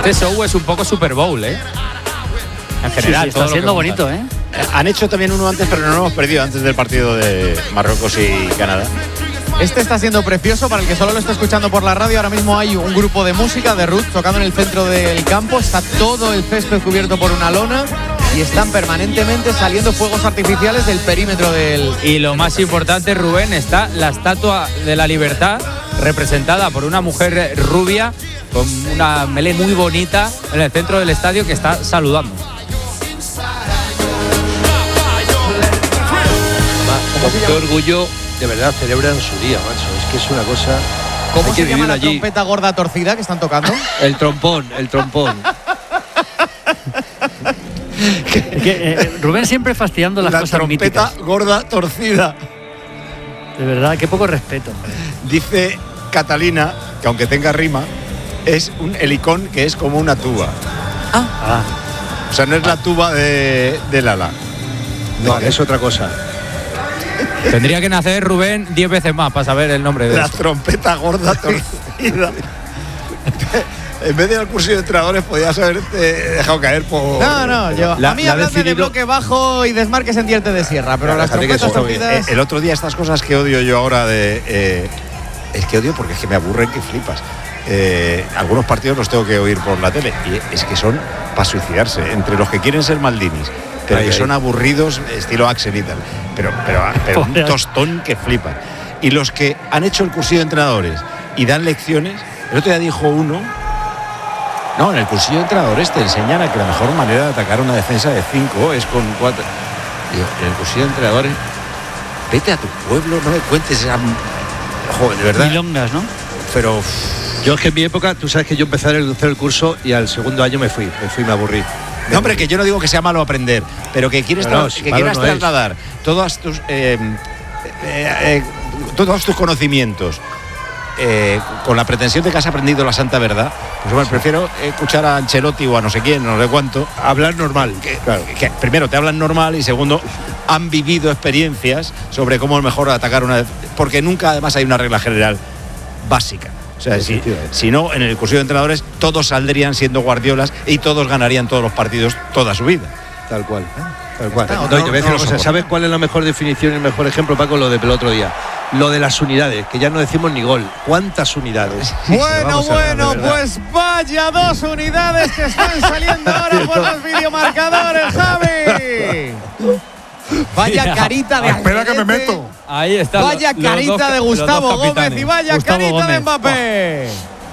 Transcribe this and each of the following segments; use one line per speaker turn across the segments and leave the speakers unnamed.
Este show es un poco Super Bowl, en general.
Sí, está siendo bonito,
Han hecho también uno antes, pero no lo hemos perdido, antes del partido de Marruecos y Canadá.
Este está siendo precioso, para el que solo lo está escuchando por la radio. Ahora mismo hay un grupo de música de roots tocando en el centro del campo. Está todo el césped cubierto por una lona y están permanentemente saliendo fuegos artificiales del perímetro del...
Y lo más importante, Rubén, está la Estatua de la Libertad, representada por una mujer rubia con una melé muy bonita en el centro del estadio, que está saludando.
Qué orgullo, de verdad, celebran su día, macho. Es que es una cosa...
¿Cómo se llama la trompeta gorda torcida que están tocando?
El trompón.
Rubén siempre fastidiando las cosas míticas.
La trompeta gorda torcida.
De verdad, qué poco respeto.
Dice Catalina, que aunque tenga rima, es un helicón que es como una tuba. O sea, no es la tuba del ala.
No, es otra cosa.
Tendría que nacer, Rubén, 10 veces más para saber el nombre de
la
esto.
trompeta gorda torcida. En vez de al curso de entrenadores podías haberte dejado caer por...
No, yo... a mí hablan de bloque bajo y desmarques en diente de sierra, pero las trompetas torcidas...
El otro día, estas cosas que odio yo ahora de... es que odio porque es que me aburren que flipas. Algunos partidos los tengo que oír por la tele y es que son para suicidarse. Entre los que quieren ser Maldinis, pero que son aburridos, estilo Axel y tal. Pero un tostón que flipa. Y los que han hecho el cursillo de entrenadores y dan lecciones, el otro día dijo uno... No, en el cursillo de entrenadores te enseñan a que la mejor manera de atacar una defensa de 5 es con 4. Digo, en el cursillo de entrenadores, vete a tu pueblo, no me cuentes esa... Joder, de verdad.
Milongas, ¿no?
Pero...
Yo es que en mi época, tú sabes que yo empecé a hacer el curso y al segundo año me me aburrí.
No, hombre, que yo no digo que sea malo aprender, pero que quieres quieras trasladar todos tus conocimientos con la pretensión de que has aprendido la santa verdad, pues bueno, prefiero escuchar a Ancelotti o a no sé quién, no sé cuánto.
Hablar normal.
Que primero te hablan normal y segundo han vivido experiencias sobre cómo es mejor atacar porque nunca además hay una regla general básica. O sea, si no, en el cursillo de entrenadores todos saldrían siendo Guardiolas y todos ganarían todos los partidos toda su vida.
Tal cual. No, y te voy a decir una cosa. ¿Sabes cuál es la mejor definición y el mejor ejemplo, Paco? Lo del otro día. Lo de las unidades, que ya no decimos ni gol. ¿Cuántas unidades?
Bueno, pues vaya 2 unidades que están saliendo ahora por los videomarcadores, Javi. Vaya carita de...
Espera que me meto.
Ahí está.
Vaya carita de Gustavo Gómez y vaya carita de Mbappé.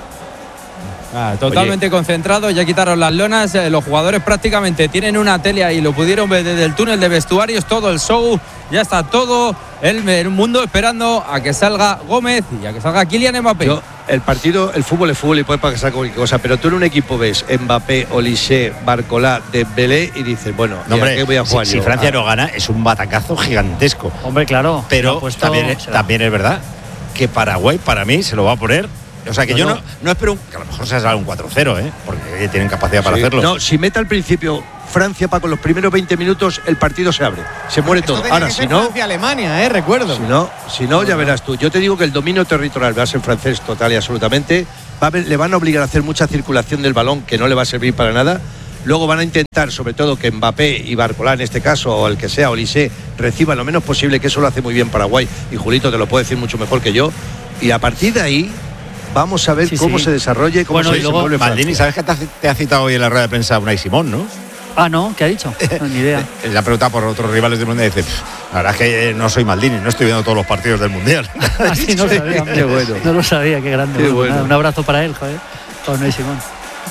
Totalmente concentrado, ya quitaron las lonas, los jugadores prácticamente tienen una tele ahí, lo pudieron ver desde el túnel de vestuarios, todo el show, ya está todo el mundo esperando a que salga Gómez y a que salga Kylian Mbappé.
El fútbol es fútbol y puede pasar cualquier cosa, pero tú en un equipo ves Mbappé, Olise, Barcola, Dembélé y dices, bueno,
hombre,
¿qué voy a jugar
si Francia no gana es un batacazo gigantesco.
Hombre, claro.
Pero también es verdad que Paraguay para mí se lo va a poner. O sea que yo no espero que a lo mejor se salga un 4-0, porque tienen capacidad para hacerlo.
No, si mete al principio Francia, Paco, los primeros 20 minutos el partido se abre, se muere todo. Ahora, si no,
Francia-Alemania, recuerdo.
Si no, ya verás tú. Yo te digo que el dominio territorial va a ser francés total y absolutamente. Le van a obligar a hacer mucha circulación del balón que no le va a servir para nada. Luego van a intentar, sobre todo, que Mbappé y Barcola, en este caso, o el que sea, Olise, reciban lo menos posible, que eso lo hace muy bien Paraguay. Y Julito te lo puede decir mucho mejor que yo. Y a partir de ahí vamos a ver cómo se desarrolla y cómo se desenvuelve Francia.
Maldini, ¿sabes que te ha citado hoy en la rueda de prensa Unai Simón, no?
Ah, no, ¿qué ha dicho? No, ni idea.
Le ha preguntado por otros rivales del Mundial y dice, la verdad es que no soy Maldini, no estoy viendo todos los partidos del Mundial.
Sí, no lo sabía, qué bueno. No lo sabía, qué grande.
Qué bueno.
Un abrazo para él, joder, con Unai Simón.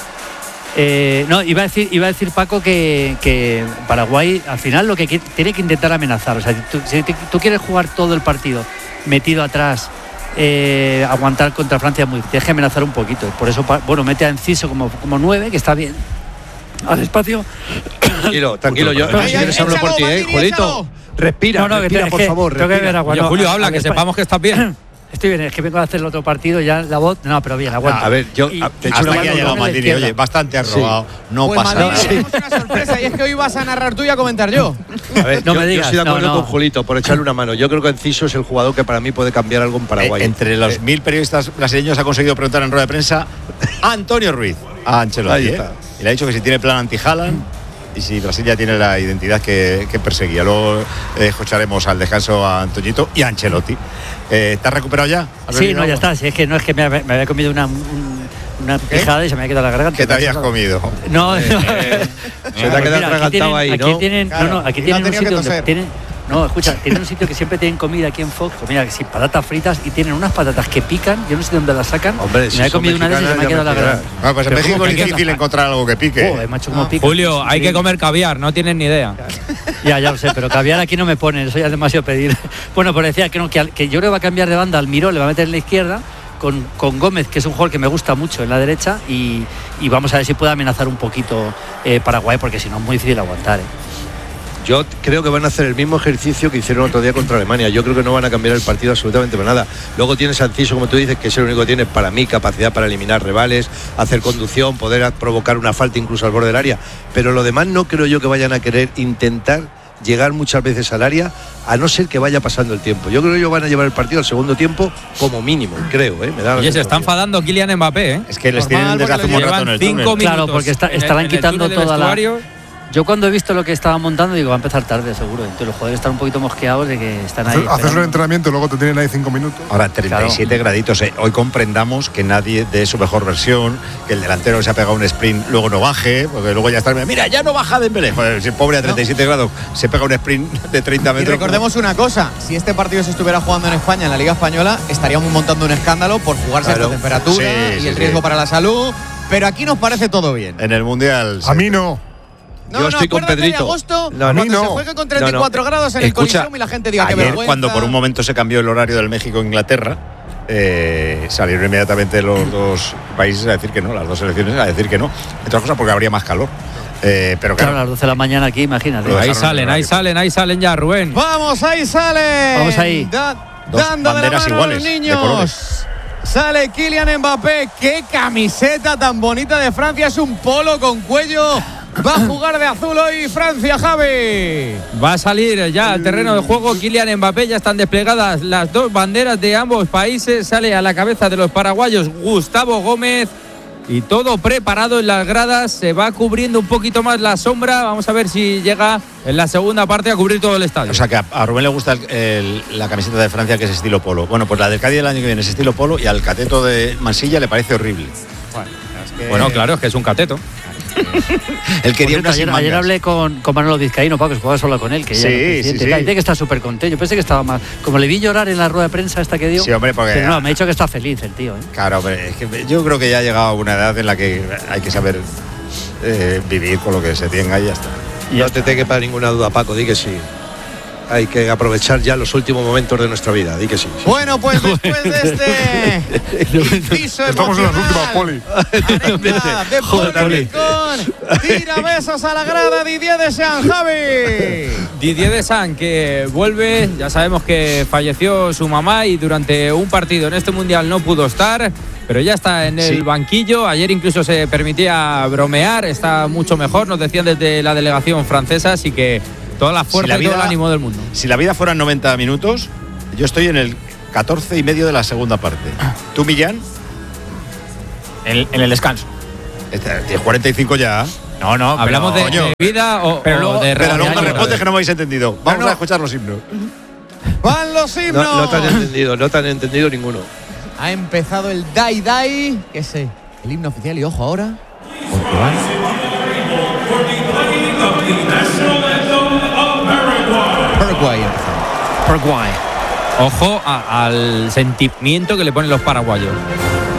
No, iba a decir Paco que Paraguay al final lo que tiene que intentar amenazar. O sea, si tú quieres jugar todo el partido metido atrás, aguantar contra Francia, tienes que amenazar un poquito. Por eso, mete a Enciso como 9, que está bien. Al espacio.
Tranquilo, yo si quieres hablo por ti, Julito. Respira, por favor.
Tengo que ver agua.
Julio, habla, que sepamos que estás bien.
Estoy bien, es que vengo a hacer el otro partido, ya la voz. No, pero bien, aguanta.
A ver, yo
te echo una mano. Hasta aquí ha llegado Maldini, oye, bastante has robado. No
pues
pasa
nada.
nada.
Tenemos una sorpresa y es que hoy vas a narrar tú y a comentar yo.
A ver, yo estoy de acuerdo con Julito por echarle una mano. Yo creo que Enciso es el jugador que para mí puede cambiar algo en Paraguay.
Entre los 1000 periodistas brasileños ha conseguido preguntar en rueda de prensa a Antonio Ruiz. a Ancelotti.
Ahí está.
Y le ha dicho que si tiene plan anti-Haaland y si Brasil ya tiene la identidad que perseguía. Luego escucharemos al descanso a Antoñito y a Ancelotti. ¿Estás recuperado ya?
Sí, no, ya está. Si es que no es que me había comido una pijada y se me había quedado la garganta.
¿Qué te habías comido?
No,
Se te ha quedado atragantado ahí,
aquí
¿no?
tienen,
Claro,
no, aquí
y
tienen
no ha
un
tenido
sitio
que
donde
toser.
tienen. No, escucha, tienen un sitio que siempre tienen comida aquí en Fox, comida sin patatas fritas y tienen unas patatas que pican, yo no sé de dónde las sacan.
Hombre,
y
si
me he
son
comido una de esas y se me ha
mexicanas,
quedado la
ya me
garganta.
Pues en
Pero
México
¿cómo
es
que
difícil encontrar algo que pique.
Joder, macho, cómo pica.
Julio, hay que comer caviar, no tienen ni idea.
Ya lo sé, pero caviar aquí no me ponen, eso ya es demasiado pedir. Bueno, pues decía que, no, que yo creo que va a cambiar de banda, Almirón le va a meter en la izquierda, con Gómez, que es un jugador que me gusta mucho, en la derecha, y vamos a ver si puede amenazar un poquito Paraguay, porque si no es muy difícil aguantar.
Yo creo que van a hacer el mismo ejercicio que hicieron otro día contra Alemania. Yo creo que no van a cambiar el partido absolutamente para nada. Luego tienes a Enciso, como tú dices, que es el único que tiene, para mí, capacidad para eliminar rivales, hacer conducción, poder provocar una falta incluso al borde del área. Pero lo demás no creo yo que vayan a querer intentar llegar muchas veces al área, a no ser que vaya pasando el tiempo. Yo creo que ellos van a llevar el partido al segundo tiempo como mínimo, creo. Me da la
Oye, se está
sensación.
enfadando Kylian Mbappé, ¿eh?
Es que les
Normal,
tienen desde hace un
porque
buen rato en
Llevan
el
5
túnel.
minutos.
Claro, porque
en
estarán
el
quitando
túnel de
toda la-
vestuario.
Yo cuando he visto lo que estaban montando digo, va a empezar tarde seguro. Entonces los jugadores están un poquito mosqueados de que están ahí.
Haces un
esperando.
entrenamiento y luego te tienen ahí 5 minutos.
Ahora 37 graditos. Hoy comprendamos que nadie dé su mejor versión, que el delantero se ha pegado un sprint, luego no baje, porque luego ya está. Mira, ya no baja Dembélé. Joder, si el pobre a 37 grados se pega un sprint de 30
Y
metros.
recordemos una cosa, si este partido se estuviera jugando en España, en la Liga Española, estaríamos montando un escándalo por jugarse
Claro.
esta temperatura
Sí,
y
sí,
el riesgo
sí.
para la salud, pero aquí nos parece todo bien.
En el Mundial.
A mí no.
Yo estoy con
acuérdate de
Pedrito.
agosto,
No,
cuando
no.
se juegue con 34 grados en el
Escucha,
Coliseum y la gente diga que
ayer,
vergüenza.
cuando por un momento se cambió el horario del México-Inglaterra, salieron inmediatamente los dos países a decir que no, las dos selecciones a decir que no. Entre otras cosas porque habría más calor. Pero
Claro, a
claro,
las 12 de la mañana aquí, imagínate.
Lo
Ahí
dejaron en el
salen, ahí salen ya, Rubén.
Vamos, ahí sale.
Vamos ahí.
Dos
Dando de la
banderas
mano
iguales,
a los
de
niños.
colores.
Sale Kylian Mbappé. Qué camiseta tan bonita de Francia. Es un polo con cuello. Va a jugar de azul hoy Francia, Javi.
Va a salir ya al terreno de juego Kylian Mbappé, ya están desplegadas las dos banderas de ambos países, sale a la cabeza de los paraguayos Gustavo Gómez y todo preparado en las gradas, se va cubriendo un poquito más la sombra, vamos a ver si llega en la segunda parte a cubrir todo el estadio.
o sea que a Rubén le gusta la camiseta de Francia que es estilo polo. Bueno, pues la del Cádiz del año que viene es estilo polo y al cateto de Mansilla le parece horrible.
Bueno, claro, es que es un cateto.
Él quería
Por cierto,
unas
ayer hablé con Manolo Vizcaíno, Paco, que jugaba solo con él, que ya
Sí,
era presidente
sí,
y tal,
sí.
y dice que está súper contento. Yo pensé que estaba más. Como le vi llorar en la rueda de prensa esta que dio.
Sí, hombre, porque-
Pero no, me ha dicho que está feliz el tío.
Claro, pero es que yo creo que ya ha llegado a una edad en la que hay que saber vivir con lo que se tenga y ya está.
No te tenga para ninguna duda, Paco, di que sí. Hay que aprovechar ya los últimos momentos de nuestra vida, di que sí.
Bueno, pues después de este inciso
Estamos en las últimas,
emocional,
Poli.
arena de
Joder,
con tira besos a la grada Didier Deschamps, Javi.
Didier Deschamps, que vuelve, ya sabemos que falleció su mamá y durante un partido en este Mundial no pudo estar, pero ya está en el
Sí.
banquillo. Ayer incluso se permitía bromear, está mucho mejor, nos decían desde la delegación francesa, así que toda la fuerza
Si la
y todo el
vida-
ánimo del mundo.
Si la vida fueran 90 minutos, yo estoy en el 14 y medio de la segunda parte. ¿Tú, Millán?
En el descanso.
Tienes 45 ya.
No, no,
¿Hablamos
pero,
de vida o,
pero
o
luego-
de
Pero luego me
realidad?
respondes que no me habéis entendido. Vamos
no.
a escuchar los himnos.
Van los himnos.
No te han entendido ninguno.
Ha empezado el Dai Dai, que es el himno oficial. Y ojo ahora, porque van Paraguay empezando.
Paraguay.
Ojo al sentimiento que le ponen los paraguayos.